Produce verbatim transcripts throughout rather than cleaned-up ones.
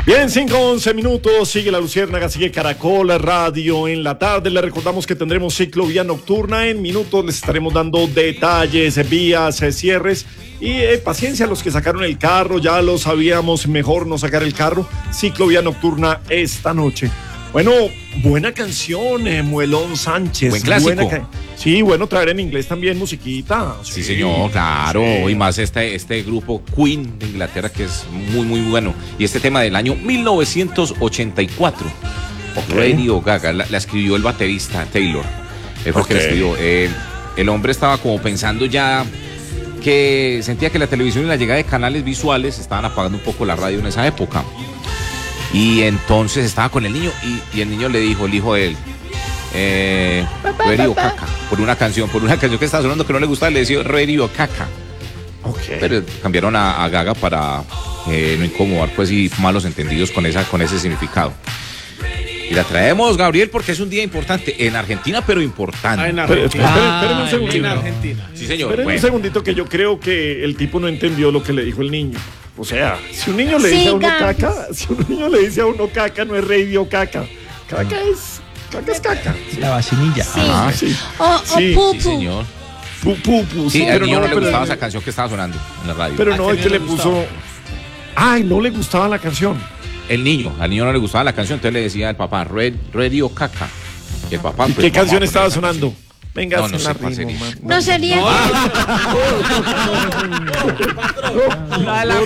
Bien, cinco once minutos, sigue La Luciérnaga, sigue Caracol Radio en la tarde. Les recordamos que tendremos ciclovía nocturna. En minutos les estaremos dando detalles, vías, cierres. Y eh, paciencia a los que sacaron el carro, ya lo sabíamos, mejor no sacar el carro. Ciclovía nocturna esta noche. Bueno, buena canción, eh, Muelón Sánchez. Buen clásico. Buena ca- sí, bueno, traer en inglés también musiquita. Sí, sí señor, claro. Sí. Y más este, este grupo Queen de Inglaterra que es muy, muy bueno. Y este tema del año mil novecientos ochenta y cuatro. Okay. Radio Gaga, la, la escribió el baterista Taylor. Él fue okay. que la escribió. Eh, el hombre estaba como pensando ya que sentía que la televisión y la llegada de canales visuales estaban apagando un poco la radio en esa época. Y entonces estaba con el niño y, y el niño le dijo, el hijo de él, eh, Radio Caca, por una canción, por una canción que estaba sonando que no le gustaba, le decía Radio Caca. Okay. Pero cambiaron a, a Gaga para eh, no incomodar pues y malos entendidos con, esa, con ese significado. Y la traemos, Gabriel, porque es un día importante en Argentina, pero importante. Ah, en Argentina. Ah, esperen un segundito. En Argentina. Sí, señor. Esperen bueno. un segundito que yo creo que el tipo no entendió lo que le dijo el niño. O sea, si un niño le dice sí, a uno caca, si un niño le dice a uno caca, no es radio caca. Caca es, caca es caca. Sí. La vacinilla. Sí. Ah, sí. O, sí. o pupu. Sí, señor. Pupu, pu, sí, sí, al niño no, no le pero gustaba el... esa canción que estaba sonando en la radio. Pero no, es que le gustaba? puso... Ay, no le gustaba la canción. El niño, al niño no le gustaba la canción, entonces le decía al papá, Red, Radio Caca. Y el papá, ¿Y pues, qué canción estaba esa sonando? canción. Venga, no, no se sé la cuál ritmo, sería. man. No sería. La de la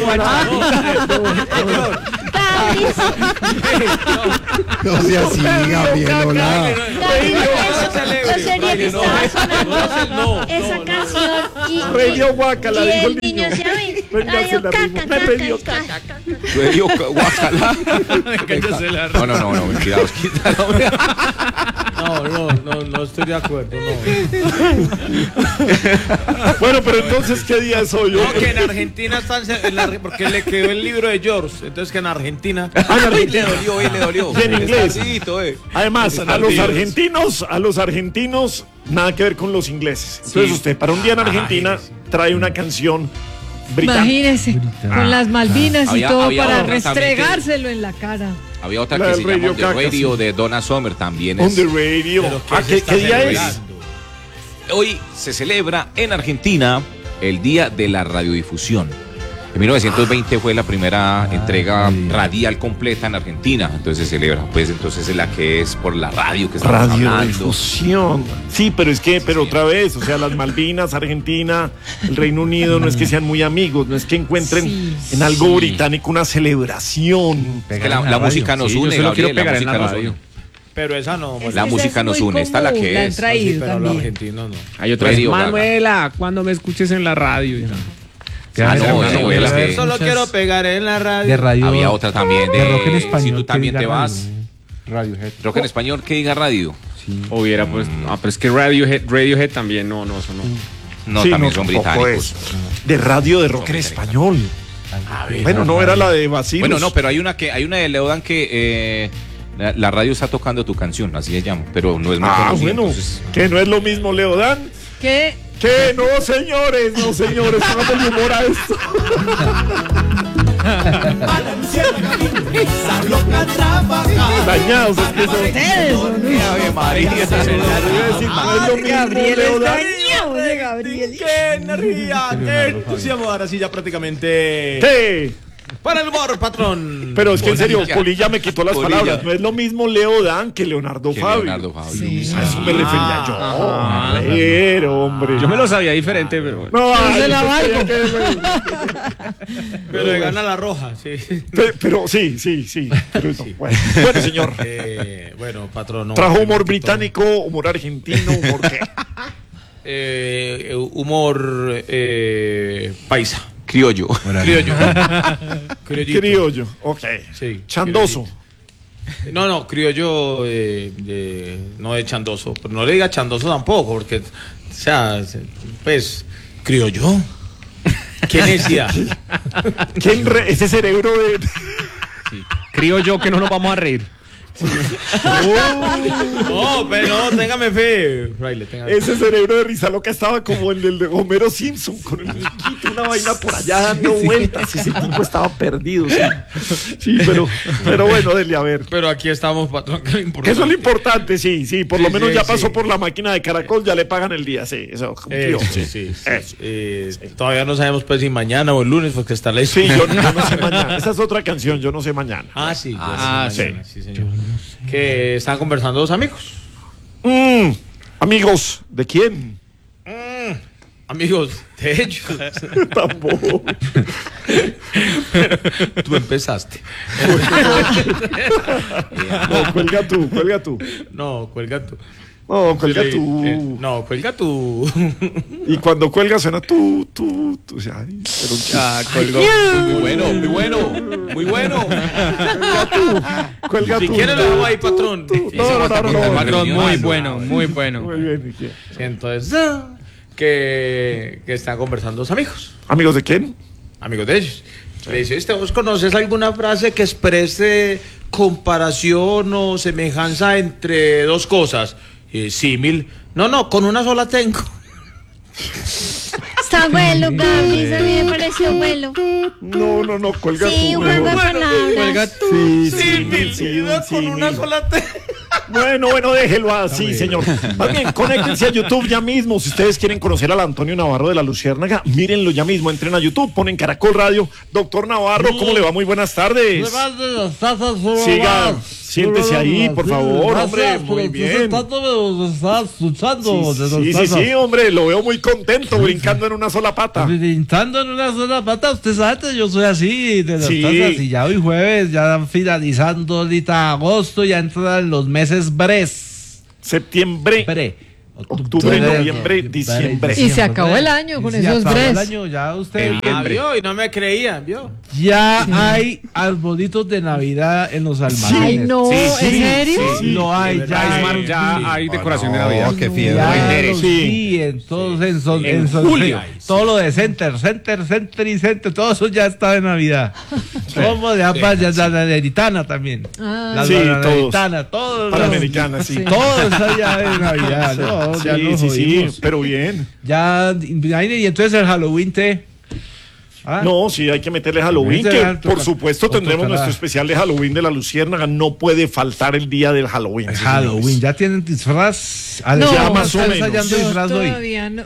No sea así, Gabriel, hola. No sería que estaba sonando esa canción y Radio Guacala, y dijo el niño se ve Radio Caca, Radio caca, Radio Guacala. No, no, no, no, mentira, quítalo. No, no, no, no estoy de acuerdo, no. Bueno, pero entonces, ¿qué día es hoy? No, que en Argentina están, en la, porque le quedó el libro de George, entonces que en Argentina. Ah, en Argentina. Le dolió, eh, le dolió. Y en inglés. Eh. Además, a los argentinos, a los argentinos, nada que ver con los ingleses. Entonces Sí. usted, para un día en Argentina, trae una canción británica. Imagínese, con las Malvinas Ah. y Había- todo había para otra también que- restregárselo en la cara. Había otra La que del se llama Radio On the Caca, Radio sí. de Donna Summer también On es. the radio. Pero ¿qué Ah, se ¿qué, está qué día es? celebrando? Hoy se celebra en Argentina el Día de la Radiodifusión. En mil novecientos veinte fue la primera entrega radial completa en Argentina, entonces se celebra, pues entonces es la que es por la radio que estamos hablando. Radiodifusión. Sí, pero es que, pero otra vez, o sea, las Malvinas, Argentina, el Reino Unido, no es que sean muy amigos, no es que encuentren Sí, en algo sí. británico una celebración. Es que la, la música nos Sí, yo une, se lo quiero Gabriel, la pegar en la música nos radio. une. Pero esa no. Es La que música esa es nos muy une, esta es la común, que la han es. Sí, traído pero los también. argentinos no. Hay otra vez, Radio Gaga. Manuela, cuando me escuches en la radio. Ah, no, eso es que- Solo quiero pegar en la radio. De radio. Había otra también de, de rock en español. si tú que también diga te vas, radio. Radiohead. rock en español que diga radio. Sí. Hubiera pues, ah, pero es que Radiohead, Radiohead también, no, no, eso no. No, Sí, también no, son tampoco británicos. es. De radio de rock en español. Bueno, no era la de Basilio. Bueno, no, pero hay una que hay una de Leodan que eh, la, la radio está tocando tu canción, así se llama, pero no es muy Ah, conocida, bueno, entonces- que no es lo mismo, Leodán. ¿Qué? Que no, señores, no, señores, pónganle humor a esto. Dañados, es que son. Ustedes son unos- Ave María, esa Iba a decir, no es lo mismo, Gabriel es Leodán. dañado de Gabriel. ¡Qué energía! ¡Qué entusiasmo! Ahora sí, ya prácticamente. ¿Qué? Para el humor, patrón. Pero es que en serio, Polilla. Polilla me quitó las Polilla. palabras. No es lo mismo Leodán que Leonardo que Fabio. Leonardo Fabio. Sí. A eso me refería yo. A ver, hombre. Yo me lo sabía diferente, pero bueno. No, ay, se la yo valgo. quería que- Pero le gana la roja, sí. Pe- Pero sí, sí, sí. Pero no, bueno. Bueno, señor. Eh, bueno, patrón. no, Trajo humor un poquito. británico, humor argentino, humor qué. Eh, humor eh, paisa. Criollo. Criollo. Criollito. Criollo, ok. Sí, Chandoso. criollito. No, no, criollo eh, de, no de chandoso. Pero no le diga chandoso tampoco, porque, o sea, pues, criollo. ¿Qué necesidad? ¿Quién re- ese cerebro de. Creo yo que no nos vamos a reír. No, pero no, téngame fe, fraile, téngame fe. Ese cerebro de risa loca estaba como el del de Homero Simpson, con el miquito, una vaina por allá dando vueltas. Ese tipo estaba perdido. Sí, sí pero, pero bueno, dele a ver. Pero aquí estamos, patrón, que es lo importante. Eso es lo importante, sí, sí. Por Sí, lo menos sí, ya sí. pasó por la máquina de Caracol, ya le pagan el día, sí. Eso cumplió. Eh, sí, sí, sí. Eso. Eh, Todavía no sabemos pues si mañana o el lunes, porque está la Sí, yo, yo no sé mañana. Esa es otra canción, yo no sé mañana. Ah, sí. Ah, sí, mañana, sí, señor. Que están conversando dos amigos. Mm, amigos, ¿de quién? Amigos de ellos. Tampoco. Tú empezaste. No, cuelga tú, cuelga tú. No, cuelga tú. No, cuelga Sí, tú. eh, no, cuelga tú. Y cuando cuelga suena tú, tú, tú. O sea, ay, pero Ah, colgó. Muy bueno, muy bueno, muy bueno. cuelga Si tú. quiere lo dejo ahí, patrón. Tú. No, no, no, no, no. Patrón, muy Reuniones. bueno, muy bueno. Muy bien, ¿y qué? Sí, entonces, ah, que, que están conversando dos amigos. ¿Amigos de quién? Amigos de ellos. Le dice, ¿usted vos conoces alguna frase que exprese comparación o semejanza entre dos cosas? Eh, símil. No, no, con una sola tengo. Está bueno, Gaby, a mí me pareció bueno. No, no, no, cuelga Sí, tú. un juego de mejor. palabras. Sí, sí, Símil. sí, No, sí, con una sí. sola tengo. Bueno, bueno, déjelo así, señor. Más bien, conéctense a YouTube ya mismo. Si ustedes quieren conocer al Antonio Navarro de la Luciérnaga, mírenlo ya mismo. Entren a YouTube, ponen Caracol Radio. Doctor Navarro, ¿cómo le va? Muy buenas tardes. Siga, siéntese ahí, por favor, hombre. Muy bien. escuchando. Sí, sí, sí, hombre, lo veo muy contento, brincando en una sola pata. Brincando en una sola pata, usted sabe que yo soy así, de las Sí. tazas, y ya hoy jueves, ya finalizando ahorita agosto, ya entran los meses bres. Septiembre, Bre. octubre, noviembre, diciembre. Y se acabó el año con Y se esos acabó el bres. año, ya usted. Ah, vio, y no me creían, vio. Ya hay arbolitos de Navidad en los almacenes. Ay, no, Sí, ¿en sí, serio? Sí, lo hay, de ya verdad. hay. Smart, ya hay decoración de Navidad. qué Ya fiebre. los Sí. vi en todos, en, son- En en son- julio. todo lo de Center, Center, Center y Center, todo eso ya está de Navidad. Como de ambas, ya la Napolitana también. Ah. La Sí, Napolitana, todo. Panamericana, sí. Todo está ya de Navidad, ¿no? Sí, ya nos sí, sí, jodimos. pero bien. Ya, y entonces el Halloween te. ¿Ah? No, sí, hay que meterle Halloween, Ese que era- por supuesto otro tendremos canal. nuestro especial de Halloween de la Luciérnaga. No puede faltar el día del Halloween. sí, Halloween, señores. ¿ya tienen disfraz? Ale, No, ya más o ¿están menos. ensayando Yo disfraz hoy? todavía no.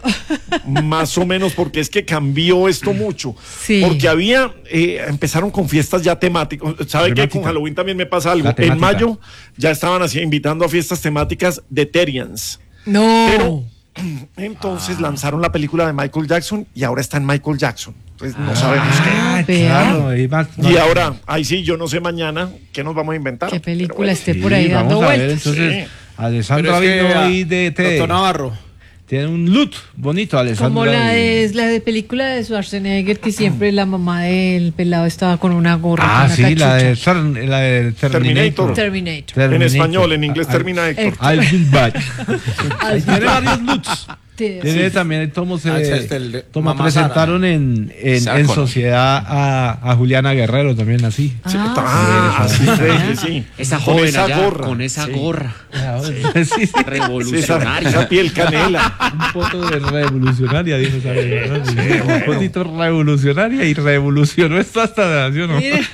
Más o menos, porque es que cambió esto mucho. Sí. Porque había, eh, empezaron con fiestas ya temáticas. ¿Sabe qué? Con Halloween también me pasa algo. La En temática. mayo ya estaban así invitando a fiestas temáticas de Terians. No. Pero entonces lanzaron la película de Michael Jackson y ahora está en Michael Jackson. Entonces no sabemos qué. Ah, Vea. claro, y más- Y ahora, ahí sí, yo no sé mañana qué nos vamos a inventar. Qué Pero película bueno. esté Sí, por ahí dando vamos a ver, vueltas. entonces, Sí. Alessandra Pero es que, vino ah, hoy de T. Doctor Navarro. Tiene un look bonito, Alessandra. Como la y- de, la de película de Schwarzenegger, que siempre la mamá del pelado estaba con una gorra. Ah, con una sí, la de, cachucha. Ter- la de Terminator. Terminator. Terminator. En Terminator. español, en inglés Ah, termina Héctor. I'll be back. Ahí tiene varios looks. Sí. Tiene también, como se Ah, ese es el de como Mamá presentaron en, en, Sarah en Connor. sociedad a, a Juliana Guerrero también así. Sí, Ah, ah, sí, sí, sí. Esa Con joven esa allá, gorra. con esa Sí. gorra Sí, sí. Sí, esa, revolucionaria. esa piel canela. Un poco de revolucionaria, dijo esa vieja, ¿no? Un poquito revolucionaria y revolucionó esto hasta, ¿sí o no? Mire,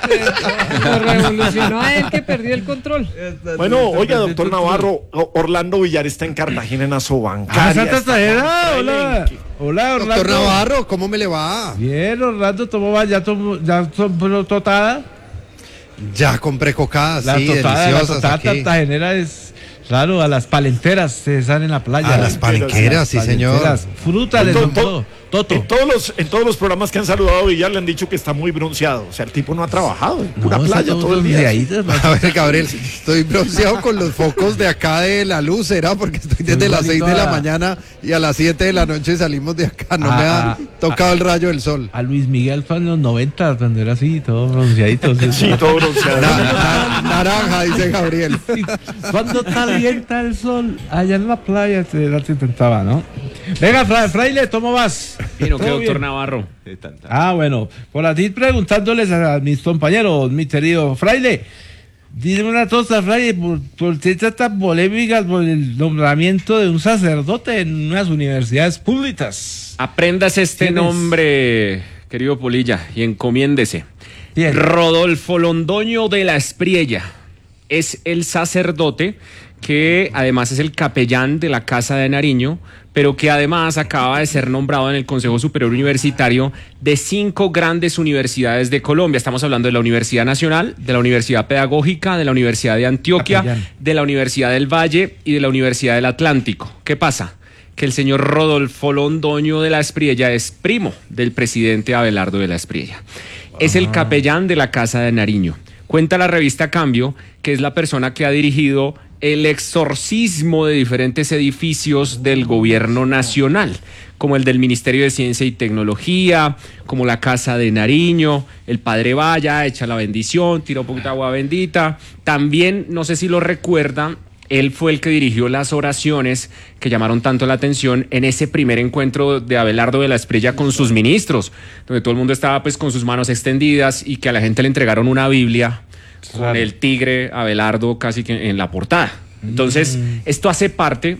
lo revolucionó a él que perdió el control. Bueno, oiga, doctor Navarro, O- Orlando Villar está en Cartagena, en Asobancaria. Ah, Santa está Tajera, con hola. Palenque. Hola, Orlando. Doctor Navarro, ¿cómo me le va? Bien, Orlando, ¿cómo va? ¿Ya, tomó, ya tomó totada? Ya compré cocadas, La sí, totada, la deliciosas totada aquí. cartagenera es, claro, a las palenteras se están en la playa. A las palenqueras, sí, señor. Palenqueras, fruta de To- todo, to- toto. En todos, los, en todos los programas que han saludado a Villar le han dicho que está muy bronceado. O sea, el tipo no ha trabajado. En pura No, está playa todo el día. bronceadito, ¿no? A ver, Gabriel, estoy bronceado con los focos de acá de la luz, ¿será? Porque estoy desde las seis de la igualito a- mañana y a las siete de la noche salimos de acá. No Ah, me ha ah, tocado el rayo del sol. A Luis Miguel fue en los noventa, cuando era así, todo bronceadito. Sí, todo bronceado. Na- na- naranja, dice Gabriel. Cuando calienta el sol, allá en la playa se la se intentaba, ¿no? Venga, fra- fraile, ¿cómo vas? Bien, ¿o qué, ¿Todo doctor bien? Navarro? Ah, bueno, por aquí preguntándoles a mis compañeros, mi querido fraile, Dime una cosa, Fray, ¿por, por qué tantas polémicas por el nombramiento de un sacerdote en unas universidades públicas? Aprendas este ¿Quién es? nombre, querido Polilla, y encomiéndese. Bien. Rodolfo Londoño de la Espriella es el sacerdote que además es el capellán de la Casa de Nariño, pero que además acaba de ser nombrado en el Consejo Superior Universitario de cinco grandes universidades de Colombia. Estamos hablando de la Universidad Nacional, de la Universidad Pedagógica, de la Universidad de Antioquia, Capellán. de la Universidad del Valle y de la Universidad del Atlántico. ¿Qué pasa? Que el señor Rodolfo Londoño de la Espriella es primo del presidente Abelardo de la Espriella. Es el capellán de la Casa de Nariño. Cuenta la revista Cambio que es la persona que ha dirigido el exorcismo de diferentes edificios del gobierno nacional, como el del Ministerio de Ciencia y Tecnología, como la Casa de Nariño, el Padre Vaya, echa la bendición, tira un poquito de agua bendita. También, no sé si lo recuerdan, él fue el que dirigió las oraciones que llamaron tanto la atención en ese primer encuentro de Abelardo de la Espriella con sus ministros, donde todo el mundo estaba pues con sus manos extendidas y que a la gente le entregaron una Biblia con Claro. el tigre Abelardo casi que en la portada. Entonces, esto hace parte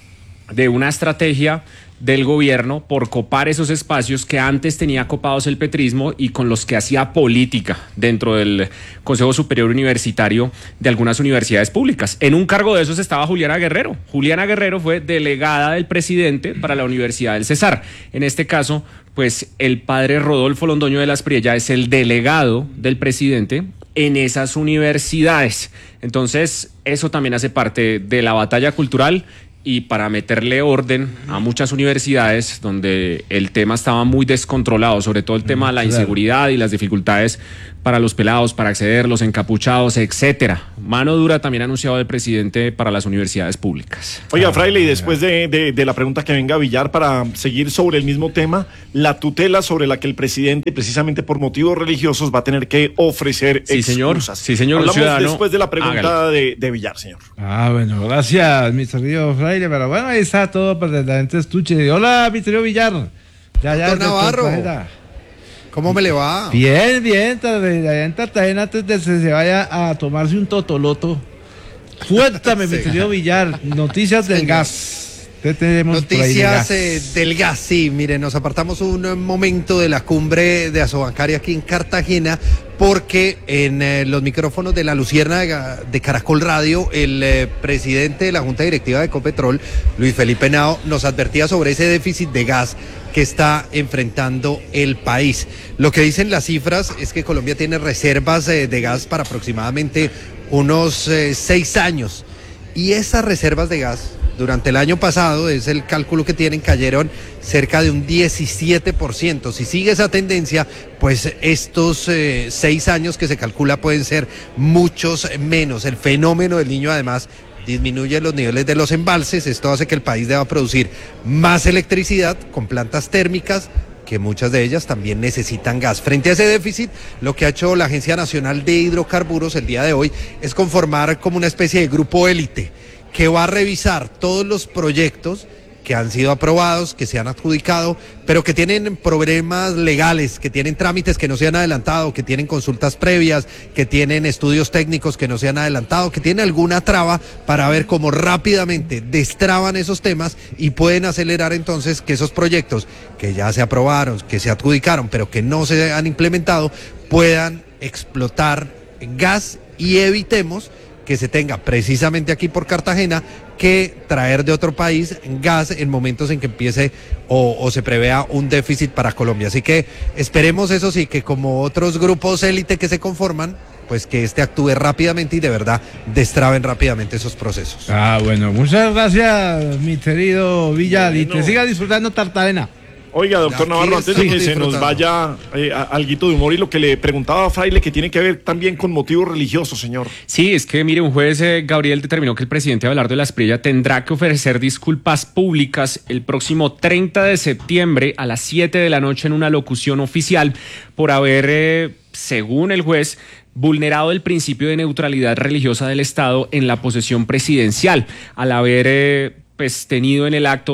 de una estrategia del gobierno por copar esos espacios que antes tenía copados el petrismo y con los que hacía política dentro del Consejo Superior Universitario de algunas universidades públicas. En un cargo de esos estaba Juliana Guerrero. Juliana Guerrero fue delegada del presidente para la Universidad del Cesar. En este caso, pues el padre Rodolfo Londoño de la Espriella es el delegado del presidente en esas universidades. Entonces, eso también hace parte de la batalla cultural y para meterle orden a muchas universidades donde el tema estaba muy descontrolado, sobre todo el tema de la inseguridad y las dificultades para los pelados, para acceder, los encapuchados, etcétera. Mano dura también anunciado el presidente para las universidades públicas. Oiga, Fraile, y después de, de, de la pregunta que venga Villar para seguir sobre el mismo tema, la tutela sobre la que el presidente, precisamente por motivos religiosos, va a tener que ofrecer Sí, señor. excusas. Sí, señor, Hablamos ciudadano. después de la pregunta Hágale. de, de Villar, señor. Ah, bueno, gracias, mi querido Fraile, pero bueno, ahí está todo para que la gente escuche. Hola, mi querido Villar. Ya, ya, Doctor desde Navarro. Cartagena. ¿Cómo me le va? Bien, bien, allá en Cartagena antes de que se vaya a tomarse un totoloto. Cuéntame, mi Sí. querido Villar, noticias del Señor. gas. ¿Qué tenemos por ahí de Noticias gas? eh, del gas, sí, miren, nos apartamos un eh, momento de la cumbre de Asobancaria aquí en Cartagena porque en eh, los micrófonos de la Luciérnaga de Caracol Radio, el eh, presidente de la Junta Directiva de Ecopetrol, Luis Felipe Henao, nos advertía sobre ese déficit de gas que está enfrentando el país. Lo que dicen las cifras es que Colombia tiene reservas eh, de gas para aproximadamente unos eh, seis años y esas reservas de gas durante el año pasado, es el cálculo que tienen, cayeron cerca de un diecisiete por ciento. Si sigue esa tendencia, pues estos eh, seis años que se calcula pueden ser muchos menos. El fenómeno del Niño además disminuye los niveles de los embalses. Esto hace que el país deba producir más electricidad con plantas térmicas, que muchas de ellas también necesitan gas. Frente a ese déficit, lo que ha hecho la Agencia Nacional de Hidrocarburos el día de hoy es conformar como una especie de grupo élite que va a revisar todos los proyectos que han sido aprobados, que se han adjudicado, pero que tienen problemas legales, que tienen trámites que no se han adelantado, que tienen consultas previas, que tienen estudios técnicos que no se han adelantado, que tienen alguna traba para ver cómo rápidamente destraban esos temas y pueden acelerar entonces que esos proyectos que ya se aprobaron, que se adjudicaron, pero que no se han implementado, puedan explotar gas y evitemos que se tenga precisamente aquí por Cartagena que traer de otro país gas en momentos en que empiece o, o se prevea un déficit para Colombia. Así que esperemos, eso sí, que como otros grupos élite que se conforman, pues que este actúe rápidamente y de verdad destraben rápidamente esos procesos. Ah, bueno, muchas gracias, mi querido Villar, y Bueno. te siga disfrutando Cartagena. Oiga, doctor Aquí Navarro, antes de estamos que se nos disfrutando. vaya eh, a- alguito de humor y lo que le preguntaba a Fraile, que tiene que ver también con motivos religiosos, señor. Sí, es que mire, un juez, eh, Gabriel, determinó que el presidente Abelardo de la Espriella tendrá que ofrecer disculpas públicas el próximo treinta de septiembre a las siete de la noche en una locución oficial por haber, eh, según el juez, vulnerado el principio de neutralidad religiosa del Estado en la posesión presidencial, al haber eh, pues, tenido en el acto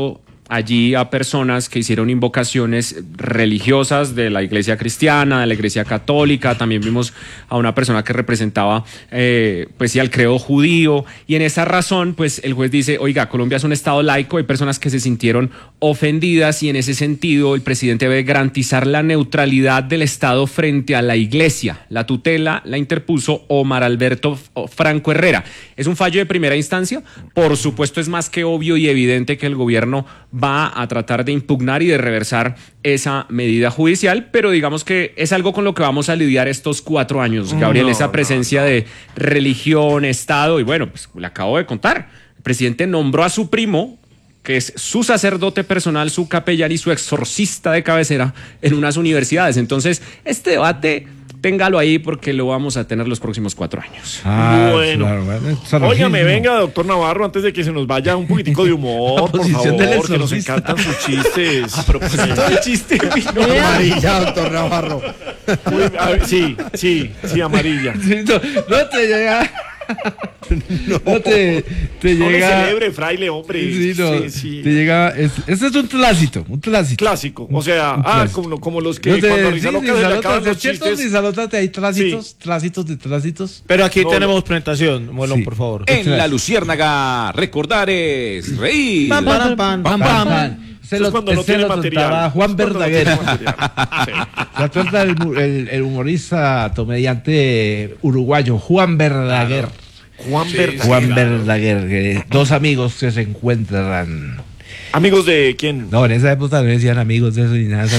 allí a personas que hicieron invocaciones religiosas de la iglesia cristiana, de la iglesia católica. También vimos a una persona que representaba eh, pues sí, al credo judío, y en esa razón pues el juez dice, oiga, Colombia es un estado laico, hay personas que se sintieron ofendidas y en ese sentido el presidente debe garantizar la neutralidad del Estado frente a la iglesia. La tutela la interpuso Omar Alberto Franco Herrera. Es un fallo de primera instancia, por supuesto es más que obvio y evidente que el gobierno va a tratar de impugnar y de reversar esa medida judicial, pero digamos que es algo con lo que vamos a lidiar estos cuatro años, Gabriel, no, esa presencia no, no. de religión, Estado, y bueno, pues le acabo de contar, el presidente nombró a su primo, que es su sacerdote personal, su capellán y su exorcista de cabecera en unas universidades. Entonces, este debate, téngalo ahí porque lo vamos a tener los próximos cuatro años. Ah, bueno. Claro, óigame, venga, doctor Navarro, antes de que se nos vaya un poquitico de humor, por favor, que nos encantan sus chistes. A propósito del chiste. No, amarilla, doctor Navarro. Uy, a ver, sí, sí, sí, amarilla. Sí, no, no te llega... No, no te, te no llega. No celebre, fraile, hombre. Sí, no, sí, sí. Te llega. Este es, es un clásico, un clásico. Clásico. O sea, ah, como, como los que no te, cuando sí, Risa Loca se le acaban los chistes. Salótate, hay trásitos, sí. trásitos de trásitos. Pero aquí no, tenemos presentación, Molón, sí. por favor. En La Luciérnaga, recordar es reír. Pam, pam, pam, pam, pam. pam. Se lo, cuando no tiene material. Juan Verdaguer. No sí. Se trata el, el, el humorista comediante uruguayo Juan Verdaguer. Juan sí, Verdaguer. Juan Verdaguer. Dos amigos que se encuentran. ¿Amigos de quién? No, en esa época no decían amigos de eso ni nada.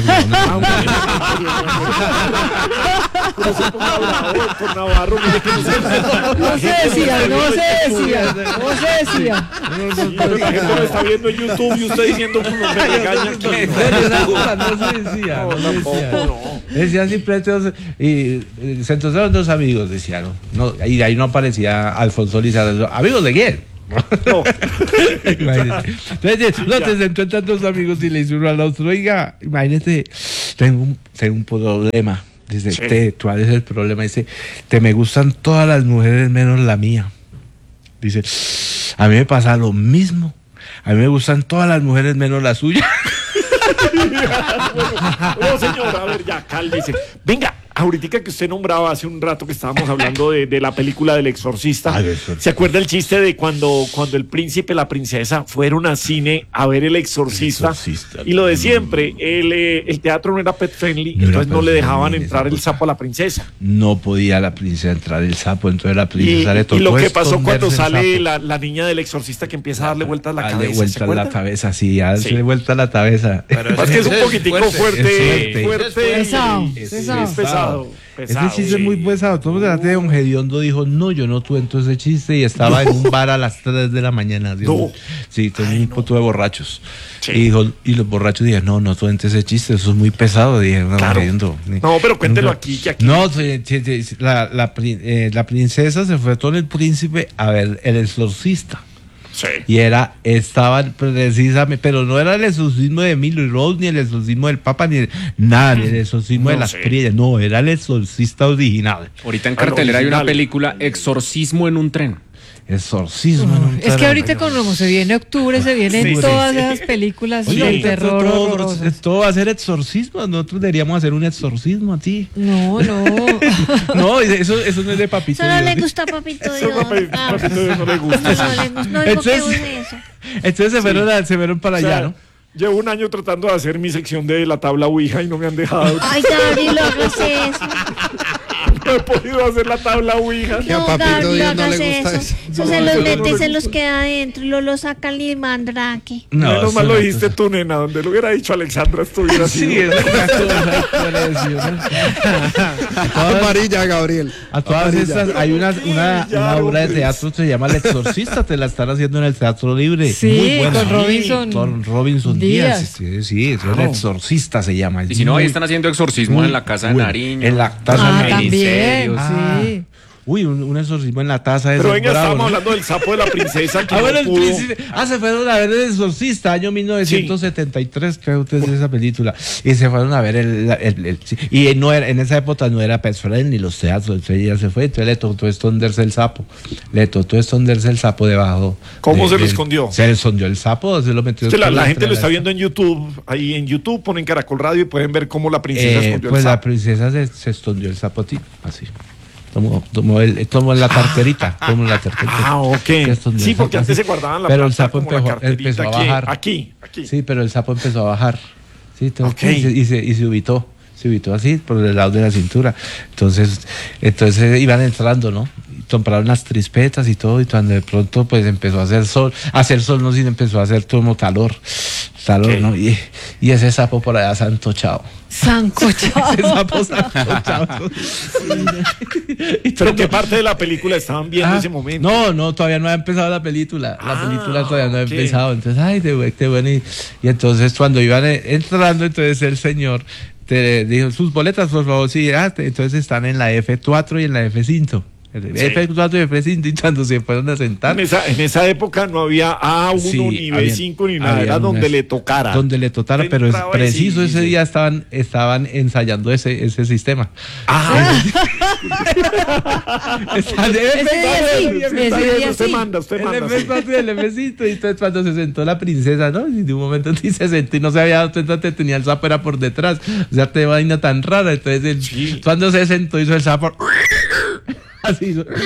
No se decía, no se decía, no se decía. Pero la gente lo está viendo en YouTube y usted diciendo que no me regañan. No se decía, no decía. Decían simplemente, y se encontraron dos amigos, decían, no, y de ahí no aparecía Alfonso Lizardo. ¿Amigos de quién? No. Entonces, no, se encuentran dos amigos y le dice uno al otro, oiga, imagínate, tengo un, tengo un problema. Dice, sí. te, ¿cuál es el problema? Dice, te me gustan todas las mujeres menos la mía. Dice, a mí me pasa lo mismo. A mí me gustan todas las mujeres menos la suya. No, señor, a ver, ya, cálmese. Venga, ahorita que usted nombraba hace un rato que estábamos hablando de, de la película del Exorcista, ah, ¿se acuerda el chiste de cuando, cuando el príncipe y la princesa fueron a cine a ver el Exorcista? El Exorcista. Y lo de siempre, el, el teatro no era pet friendly, no entonces no le dejaban entrar el sapo a la princesa. No podía la princesa entrar el sapo, entonces la princesa y, le tocó y lo que pasó cuando sale la, la, la niña del Exorcista que empieza a darle vueltas a la darle cabeza. Vuelta a la cabeza, sí, a darle sí. vuelta a la cabeza. Pero es que es un poquitico fuerte, fuerte, fuerte, fuerte. Pesado, es, pesado. Es pesado. Pesado, ese chiste sí. es muy pesado. Todo el de Don Gediondo dijo, no, yo no tuve ese chiste y estaba no. en un bar a las tres de la mañana. Dijo, no. Sí, tenía un poco de borrachos. Sí. Y, dijo, y los borrachos dijeron, no, no tuve ese chiste, eso es muy pesado. Dije, no, claro. no pero cuéntelo no, aquí, que aquí. No, la, la, eh, la princesa se fue con el príncipe a ver El Exorcista. Sí. Y era, estaba precisamente, pero no era el exorcismo de Emilio Rose, ni el exorcismo del Papa, ni el, nada, ni el exorcismo no, de las primas, no, era el exorcista original. Ahorita en cartelera hay una película, Exorcismo en un tren. Exorcismo en un tren. Es que ahorita como se viene octubre, se vienen sí, todas sí, esas sí. películas Oye, de terror. Todo, todo, todo va a ser exorcismo, nosotros deberíamos hacer un exorcismo a ti. No, no. No, eso, eso no es de Papito Solo Dios. le gusta Papito Dios. Eso papi, ah, Papito Dios no le gusta. No, no, le gusta. No, entonces, eso. entonces se fueron, sí. a, se fueron para o sea, allá, ¿no? Llevo un año tratando de hacer mi sección de la tabla Ouija y no me han dejado. Ay, Gabriel, no hagas eso. No he podido hacer la tabla Ouija. No, Gabriel, no hagas no eso. Eso, eso no, se los mete y no se los queda adentro y lo, lo saca el mandrake. No, menos mal lo dijiste no, tú, nena. Donde lo hubiera dicho Alexandra estuviera así. Sí, es amarilla, Gabriel. A todas amarilla. Estas hay una, una, ya, una obra de teatro que se llama El Exorcista. Te la están haciendo en el Teatro Libre. Sí, muy buena. Con Robinson. Con Robinson Díaz. Díaz. Sí, sí, es claro. El Exorcista se llama. Y si no, ahí están haciendo exorcismos muy, en la Casa de Nariño. En la Casa ah, de Nariño. También, ah, sí. Uy, un, un exorcismo en la taza. Pero venga, bravo, estábamos ¿no? hablando del sapo de la princesa. Que Ah, bueno, no el pudo. príncipe. Ah, se fueron a ver El Exorcista, año mil novecientos setenta y tres, sí. Creo que es esa película. Y se fueron a ver el. el, el, el y no era, en esa época no era Pez Fred ni los teatros, entonces ya se fue. Entonces le tocó esconderse el sapo. Le tocó esconderse el sapo debajo. ¿Cómo de, se lo de, escondió? Se le escondió el sapo, se lo metió. Es que la, la gente lo la está viendo en YouTube. Ahí en YouTube ponen Caracol Radio y pueden ver cómo la princesa eh, escondió Pues el la sapo. princesa se, se escondió el sapotín, así. Tomó, tomó, el, tomó la carterita. Tomó la carterita. Ah, ok. Sí, porque antes se guardaban la Pero el plata sapo como la empezó, carterita empezó a aquí, bajar. Aquí, aquí. Sí, pero el sapo empezó a bajar. Sí, entonces, Ok. y, se, y, se, y se ubicó. Se ubicó así, por el lado de la cintura. Entonces, entonces iban entrando, ¿no? Y compraron las trispetas y todo, y cuando de pronto pues empezó a hacer sol, a hacer sol no, sino empezó a hacer como calor. Calor, Ok. ¿no? Y, y ese sapo por allá santochado. Sancochado. Ese sapo santochado. Pero ¿qué parte de la película estaban viendo en Ah, ese momento? No, no, todavía no ha empezado la película. La Ah, película todavía no ha ok. empezado. Entonces, ay, de buen- de bueno. Y, y entonces cuando iban eh, entrando, entonces el señor te dijo, sus boletas, por favor, sí, ah, te- entonces están en la F cuatro y en la F cinco. F cuatro y F cinco, y cuando se fueron a sentar. En esa, en esa época no había A uno, Sí, ni B habían- cinco, ni nada. habían Era donde unas- le tocara. Donde le tocara, pero es Entraba y preciso sí, ese sí. día estaban, estaban ensayando ese, ese sistema. Ah, Estaban- Ese día sí, ese día usted sí. manda, usted El manda. F sí. cuatro y el F cinco, y entonces cuando se sentó la princesa, ¿no? Y de un momento sí se sentó y no se había dado cuenta que tenía el sapo era por detrás. O sea, te vaina tan rara. Entonces, el- Sí. cuando se sentó hizo el sapo. Así hizo. Es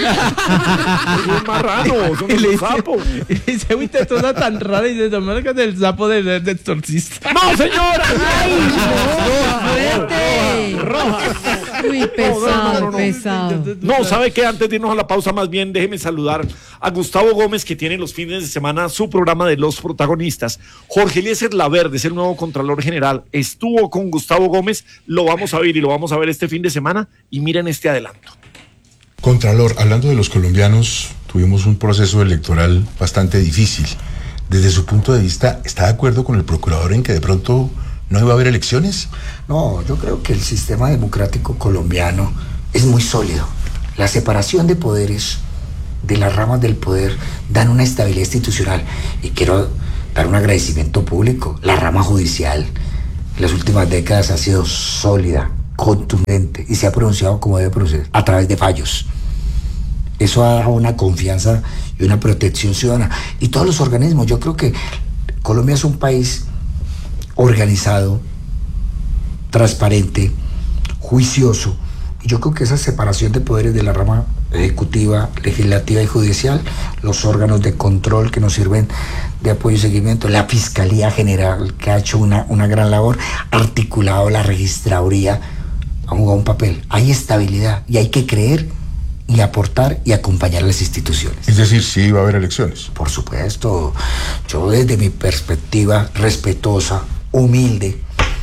un marrano, es Y le un dice, sapo. y dice, uy, te suena tan rara. Y dice, no me digas del sapo del de, exorcista. ¡No, señora! ¡Ay, no! ¡Fuerte! Uy, pesado, no, no, no. pesado. No, ¿sabe qué? Antes de irnos a la pausa, más bien déjeme saludar a Gustavo Gómez, que tiene los fines de semana su programa de Los Protagonistas. Jorge Eliezer Laverde es el nuevo Contralor General. Estuvo con Gustavo Gómez, lo vamos a ver y lo vamos a ver este fin de semana. Y miren este adelanto. Contralor, hablando de los colombianos, tuvimos un proceso electoral bastante difícil. Desde su punto de vista, ¿está de acuerdo con el procurador en que de pronto no iba a haber elecciones? No, yo creo que el sistema democrático colombiano es muy sólido. La separación de poderes, de las ramas del poder, dan una estabilidad institucional. Y quiero dar un agradecimiento público. La rama judicial en las últimas décadas ha sido sólida, contundente, y se ha pronunciado como debe pronunciar, a través de fallos. Eso ha dado una confianza y una protección ciudadana. Y todos los organismos, yo creo que Colombia es un país organizado, transparente, juicioso. Y yo creo que esa separación de poderes de la rama ejecutiva, legislativa y judicial, los órganos de control que nos sirven de apoyo y seguimiento, la Fiscalía General, que ha hecho una, una gran labor, articulado la registraduría, ha jugado un papel. Hay estabilidad y hay que creer y aportar y acompañar a las instituciones. Es decir, sí iba a haber elecciones. Por supuesto, yo desde mi perspectiva respetuosa, humilde,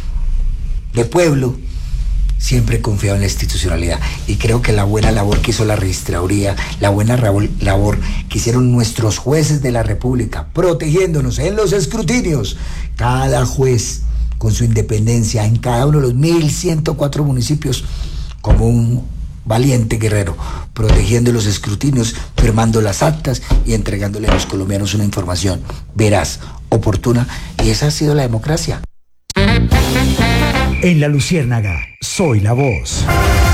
de pueblo, siempre he confiado en la institucionalidad y creo que la buena labor que hizo la registraduría, la buena labor que hicieron nuestros jueces de la República, protegiéndonos en los escrutinios, cada juez con su independencia en cada uno de los mil ciento cuatro municipios, como un valiente guerrero, protegiendo los escrutinios, firmando las actas y entregándole a los colombianos una información veraz, oportuna, y esa ha sido la democracia. En La Luciérnaga, soy la voz.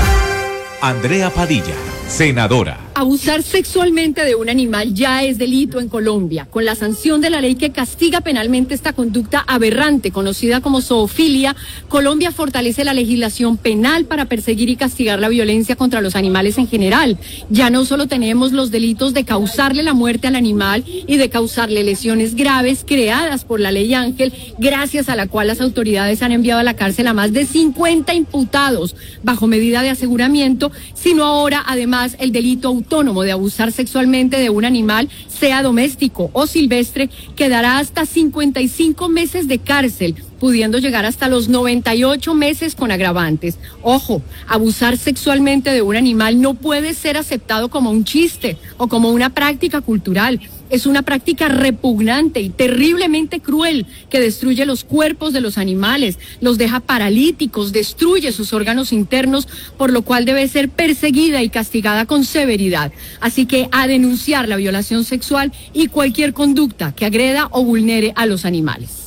Andrea Padilla, senadora. Abusar sexualmente de un animal ya es delito en Colombia, con la sanción de la ley que castiga penalmente esta conducta aberrante, conocida como zoofilia. Colombia fortalece la legislación penal para perseguir y castigar la violencia contra los animales en general. Ya no solo tenemos los delitos de causarle la muerte al animal y de causarle lesiones graves creadas por la ley Ángel, gracias a la cual las autoridades han enviado a la cárcel a más de cincuenta imputados bajo medida de aseguramiento, sino ahora además el delito autónomo de abusar sexualmente de un animal, sea doméstico o silvestre, que dará hasta cincuenta y cinco meses de cárcel pudiendo llegar hasta los noventa y ocho meses con agravantes. Ojo, abusar sexualmente de un animal no puede ser aceptado como un chiste o como una práctica cultural. Es una práctica repugnante y terriblemente cruel que destruye los cuerpos de los animales, los deja paralíticos, destruye sus órganos internos, por lo cual debe ser perseguida y castigada con severidad. Así que a denunciar la violación sexual y cualquier conducta que agreda o vulnere a los animales.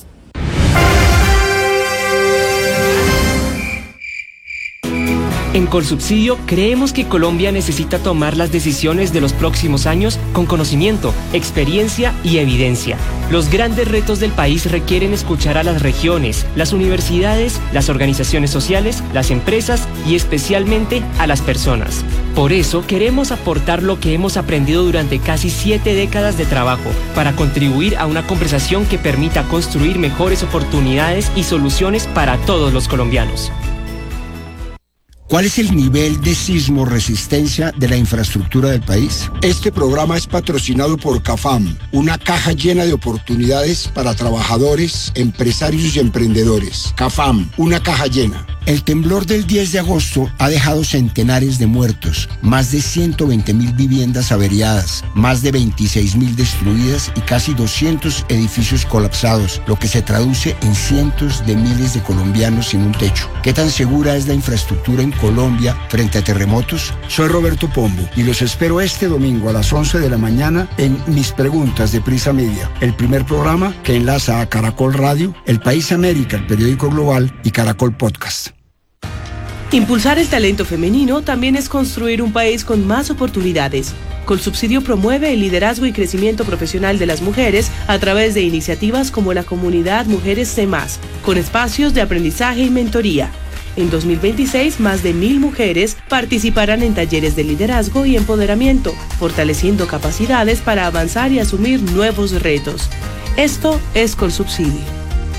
En Colsubsidio creemos que Colombia necesita tomar las decisiones de los próximos años con conocimiento, experiencia y evidencia. Los grandes retos del país requieren escuchar a las regiones, las universidades, las organizaciones sociales, las empresas y especialmente a las personas. Por eso queremos aportar lo que hemos aprendido durante casi siete décadas de trabajo para contribuir a una conversación que permita construir mejores oportunidades y soluciones para todos los colombianos. ¿Cuál es el nivel de sismo resistencia de la infraestructura del país? Este programa es patrocinado por CAFAM, una caja llena de oportunidades para trabajadores, empresarios y emprendedores. CAFAM, una caja llena. El temblor del diez de agosto ha dejado centenares de muertos, más de ciento veinte mil viviendas averiadas, más de veintiséis mil destruidas y casi doscientos edificios colapsados, lo que se traduce en cientos de miles de colombianos sin un techo. ¿Qué tan segura es la infraestructura en Colombia frente a terremotos? Soy Roberto Pombo y los espero este domingo a las once de la mañana en Mis Preguntas de Prisa Media, el primer programa que enlaza a Caracol Radio, El País América, el periódico global y Caracol Podcast. Impulsar el talento femenino también es construir un país con más oportunidades. Colsubsidio promueve el liderazgo y crecimiento profesional de las mujeres a través de iniciativas como la comunidad Mujeres C más, con espacios de aprendizaje y mentoría. En dos mil veintiséis, más de mil mujeres participarán en talleres de liderazgo y empoderamiento, fortaleciendo capacidades para avanzar y asumir nuevos retos. Esto es Colsubsidio.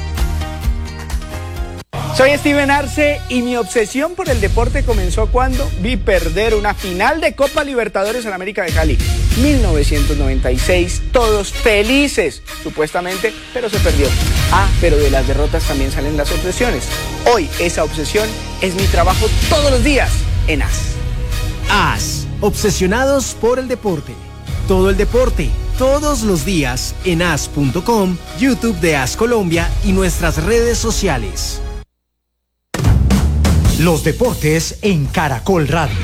Soy Steven Arce y mi obsesión por el deporte comenzó cuando vi perder una final de Copa Libertadores en América de Cali. mil novecientos noventa y seis, todos felices, supuestamente, pero se perdió. Ah, pero de las derrotas también salen las obsesiones. Hoy esa obsesión es mi trabajo todos los días en A S. A S, obsesionados por el deporte. Todo el deporte, todos los días en A S punto com, YouTube de A S Colombia y nuestras redes sociales. Los deportes en Caracol Radio.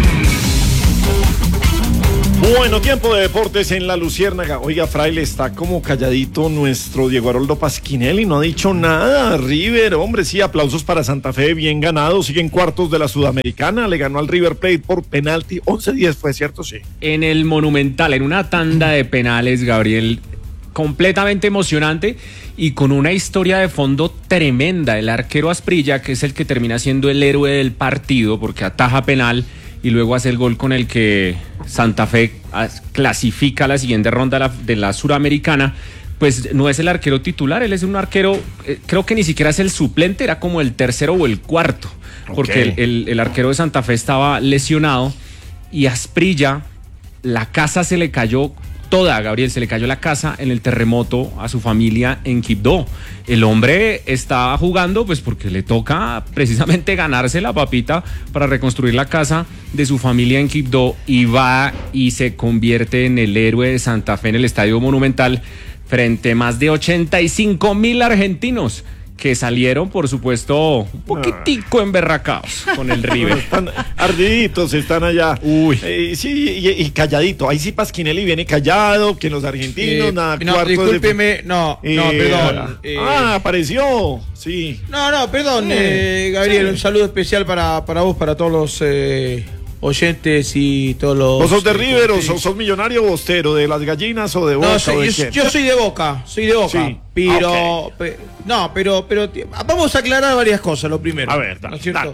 Bueno, tiempo de deportes en La Luciérnaga. Oiga, Fraile, está como calladito nuestro Diego Aroldo Pasquinelli, no ha dicho nada. River, hombre, sí, aplausos para Santa Fe, bien ganado, siguen cuartos de la Sudamericana, le ganó al River Plate por penalti, once diez fue, ¿cierto? Sí. En el Monumental, en una tanda de penales, Gabriel, completamente emocionante y con una historia de fondo tremenda. El arquero Asprilla, que es el que termina siendo el héroe del partido porque ataja penal y luego hace el gol con el que Santa Fe clasifica a la siguiente ronda de la, de la Suramericana, pues no es el arquero titular, él es un arquero, eh, creo que ni siquiera es el suplente, era como el tercero o el cuarto, porque okay. el, el, el arquero de Santa Fe estaba lesionado y Asprilla, la casa se le cayó toda, Gabriel, se le cayó la casa en el terremoto a su familia en Quibdó. El hombre está jugando pues porque le toca precisamente ganarse la papita para reconstruir la casa de su familia en Quibdó y va y se convierte en el héroe de Santa Fe en el Estadio Monumental frente a más de ochenta y cinco mil argentinos que salieron, por supuesto, un poquitico emberracados con el River. Están ardiditos, están allá. Uy. Eh, sí, y, y calladito. Ahí sí Pasquinelli viene callado, que los argentinos, eh, nada. No, discúlpeme, de... no, eh, no, perdón. Eh, ah, apareció, sí. No, no, perdón, eh, eh, Gabriel, sí. Un saludo especial para, para vos, para todos los... Eh... oyentes y todos los... ¿Vos sos de River o sos, sos millonario bostero? ¿De las gallinas o de Boca? No, soy, o de yo, yo soy de Boca, soy de Boca, sí. pero... Okay. Pe, no, pero, pero... Vamos a aclarar varias cosas, lo primero. A ver, dale, ¿no es cierto? Dale.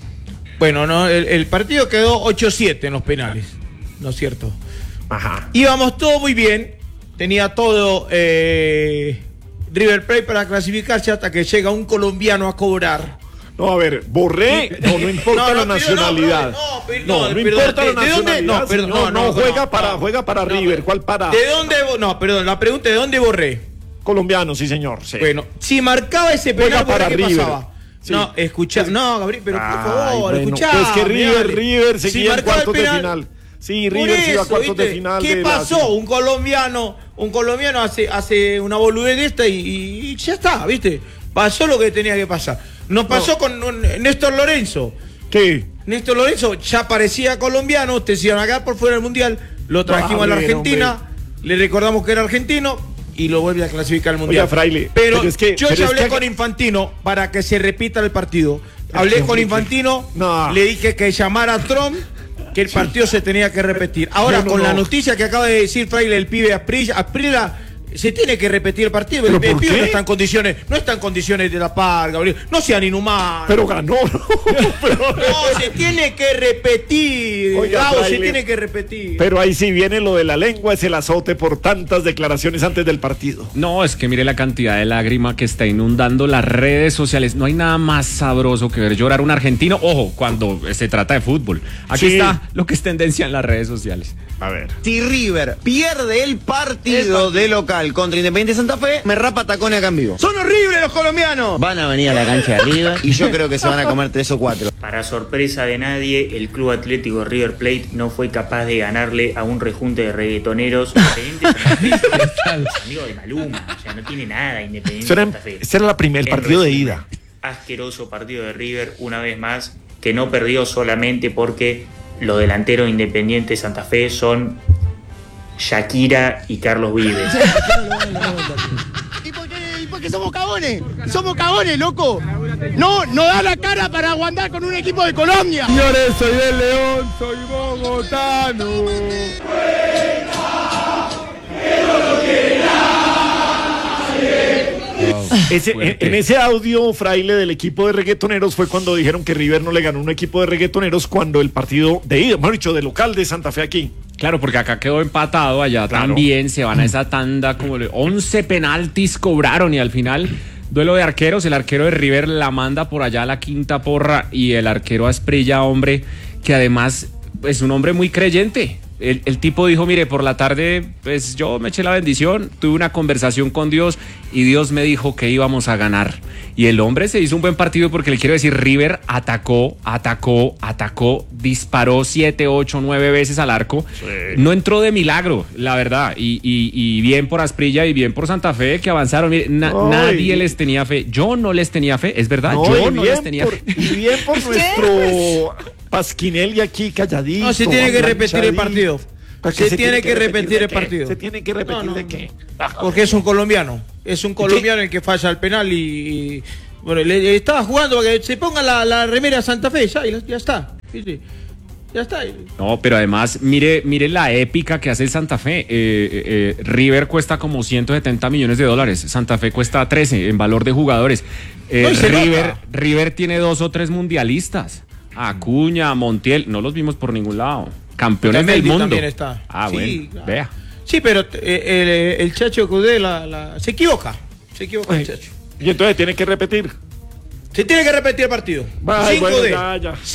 Bueno, no, el, el partido quedó ocho siete en los penales, ¿no es cierto? Ajá. Íbamos todo muy bien, tenía todo eh, River Plate para clasificarse hasta que llega un colombiano a cobrar. No, a ver, Borré, no, no importa no, no, la nacionalidad. No, pero, no, no, no importa de, la nacionalidad. ¿De dónde? No, perdón, no, no, no, juega no, para, no, juega para no, River. no, ¿Cuál para? ¿De dónde? No, perdón, la pregunta es ¿de dónde Borré? Colombiano, sí, señor. Sí. Bueno, si marcaba ese penal, para ¿qué River. pasaba? Sí. No, escucha, no, Gabriel, pero Ay, por favor, bueno, escuchá. pues que River, mirá, River si seguía en marcaba el cuartos de penal, final. Sí, por River se iba a eso, cuartos de ¿viste? final. ¿Qué de la- pasó? Un colombiano, un colombiano hace, hace una boludez de esta y, y- y ya está, ¿viste? Pasó lo que tenía que pasar. Nos pasó No. con un- Néstor Lorenzo. ¿Qué? Néstor Lorenzo ya parecía colombiano, ustedes iban acá por fuera del Mundial, lo trajimos No, a la hombre, Argentina, hombre. le recordamos que era argentino y lo vuelve a clasificar al Mundial. Oiga, Fraile, pero, pero es que- yo pero ya es hablé que- con Infantino para que se repita el partido. Hablé con Infantino, No. le dije que llamara a Trump, que el partido se tenía que repetir. Ahora, No, no, con no. la noticia que acaba de decir Fraile, el pibe Asprilla, Asprilla, se tiene que repetir el partido. ¿Pero El, el por pibe qué? no está en condiciones, no está en condiciones de la par, Gabriel. No sean inhumanos. Pero ganó, ¿no? Pero, No, se tiene que repetir. Oiga, Gabo, se Fraile, tiene que repetir. pero ahí sí viene lo de la lengua, es el azote por tantas declaraciones antes del partido. No, es que mire la cantidad de lágrima que está inundando las redes sociales. No hay nada más sabroso que ver llorar a un argentino. Ojo, cuando se trata de fútbol. Aquí Sí. está lo que es tendencia en las redes sociales. A ver. Si River pierde el partido de local contra Independiente Santa Fe, me rapa tacones acá en vivo. ¡Son horribles los colombianos! Van a venir a la cancha de River y yo creo que se van a comer tres o cuatro. Para sorpresa de nadie, el Club Atlético River Plate no fue capaz de ganarle a un rejunte de reggaetoneros Independiente Santa Fe. Amigo de Maluma, o sea, no tiene nada Independiente Esa era, Santa Fe. ese era la primer En partido de resumen, ida. Asqueroso partido de River, una vez más, que no perdió solamente porque los delanteros Independiente Santa Fe son Shakira y Carlos Vives. ¿Y por qué, y por qué somos cagones? Somos cagones, loco. No, no da la cara para aguantar con un equipo de Colombia. Señores, soy del León, soy bogotano. Ese, en, en ese audio, Fraile, del equipo de reggaetoneros fue cuando dijeron que River no le ganó un equipo de reggaetoneros cuando el partido de ida, mejor dicho, de local de Santa Fe aquí. Claro, porque acá quedó empatado, allá Claro. también se van a esa tanda, como le- once penaltis cobraron y al final, duelo de arqueros, el arquero de River la manda por allá a la quinta porra y el arquero Asprilla, hombre, que además es un hombre muy creyente. El, el tipo dijo, mire, por la tarde, pues yo me eché la bendición, tuve una conversación con Dios y Dios me dijo que íbamos a ganar. Y el hombre se hizo un buen partido porque le quiero decir, River atacó, atacó, atacó, disparó siete, ocho, nueve veces al arco. Sí. No entró de milagro, la verdad. Y, y- y bien por Asprilla y bien por Santa Fe que avanzaron. Mire, na- Ay. nadie les tenía fe. Yo no les tenía fe, es verdad. No, yo y no bien les tenía por- fe. Y bien por nuestro Pasquinelli aquí calladito. No, se tiene que repetir el partido. ¿Para qué Se, tiene que repetir de el qué? partido. Se tiene que repetir No, no, de qué. Porque es un colombiano. Es un colombiano el que falla el penal y. y- bueno, le, le estaba jugando para que se ponga la, la remera Santa Fe, ya, y la- ya está. Sí, sí. Ya está. No, pero además, mire, mire la épica que hace el Santa Fe. Eh, eh, eh, River cuesta como ciento setenta millones de dólares. Santa Fe cuesta trece en valor de jugadores. Eh, No, y se River, nota. River tiene dos o tres mundialistas. Acuña, Montiel, no los vimos por ningún lado. Campeones del Otamendi mundo. también está. Ah, Sí, bueno, claro. vea. Sí, pero eh, el, el Chacho Cudé la, la- se equivoca. Se equivoca el Chacho. Y entonces tiene que repetir. Se tiene que repetir el partido. Ay, Cinco bueno, de. ya, ya.